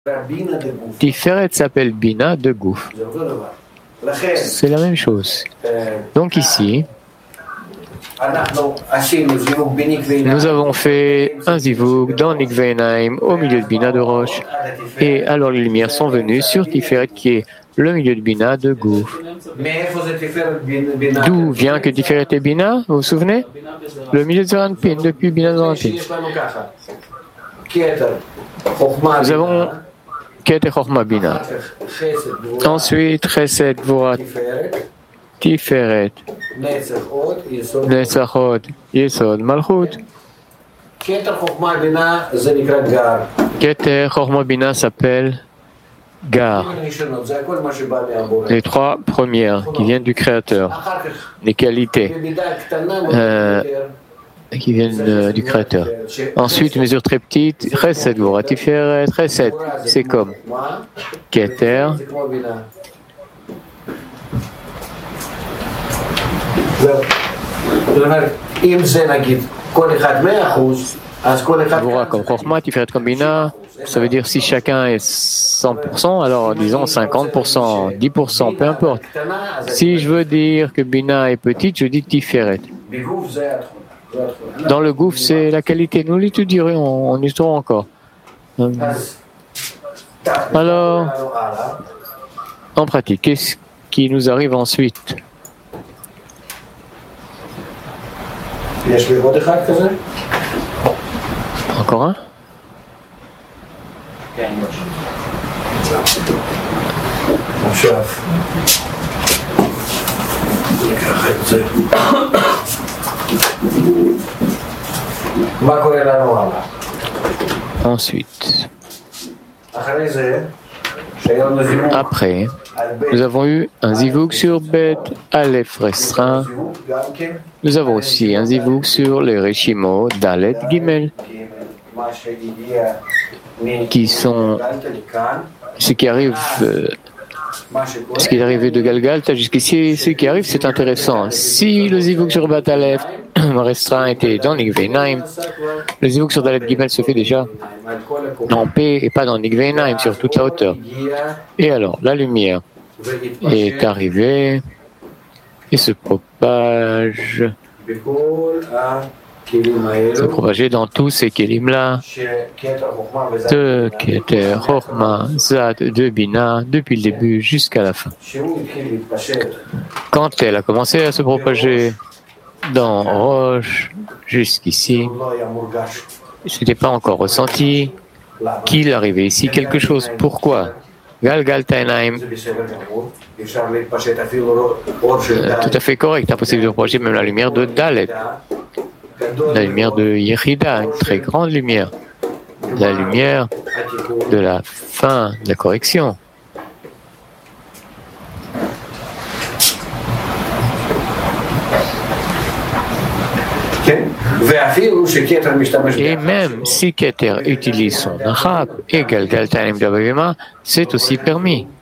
Tiferet s'appelle Bina de Gouf. C'est la même chose. Donc ici, nous avons fait un zivug dans Nikveinaim au milieu de Bina de Roche. Et alors les lumières sont venues sur Tiferet qui est le milieu de Bina de Gouf. D'où vient que Tiferet est Bina, vous vous souvenez? Le milieu de Zeranpin, depuis Bina de Zeranpin. Nous avons Keter Chochma Bina. Ensuite, Chesed Gvura Tiferet. Netzachot Yesod Malchut. Keter Chochma Bina s'appelle Gar. Les trois premières qui viennent du Créateur. Les qualités qui viennent du Créateur. Ensuite, une mesure très petite, Chesed Gvura Tiferet. Chesed, c'est comme Keter. Gvura comme Chochma, Tiferet comme Bina, ça veut dire si chacun est 100%, alors disons 50%, 10%, peu importe. Si je veux dire que Bina est petite, je dis Tiferet. Dans le gouffre, c'est la qualité. Nous l'étudierons, on étudiera encore. Alors, en pratique, qu'est-ce qui nous arrive ensuite? Encore un? Ensuite, après, nous avons eu un zivug sur Bet Aleph restreint. Nous avons aussi un zivug sur les Reshimo Dalet Gimel, qui sont ce qui arrive. Ce qui est arrivé de Galgalta jusqu'ici, ce qui arrive, c'est intéressant. Si le zivug sur Bet Aleph restreint était dans Nikveinaim, le zivug sur Dalet Gimel se fait déjà en paix et pas dans Nikveinaim, sur toute la hauteur. Et alors, la lumière est arrivée et se propage, dans tous ces kélim-là, de Keter, Chochma, Zad, de Bina, depuis le début jusqu'à la fin. Quand elle a commencé à se propager dans Roche, jusqu'ici, ce n'était pas encore ressenti qu'il arrivait ici quelque chose. Pourquoi? Galgal Tainaim, tout à fait correct, impossible de propager même la lumière de Dalet, la lumière de Yechida, une très grande lumière, la lumière de la fin, de la correction. Et même si Keter utilise son Nachab et Galgal Tainaim d'Abavima, c'est aussi permis.